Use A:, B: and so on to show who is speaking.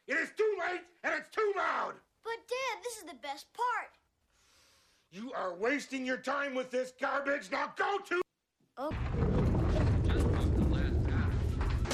A: It is too late, and it's too loud.
B: But, Dad, this is the best part.
A: You are wasting your time with this garbage. Now go to...
B: Oh.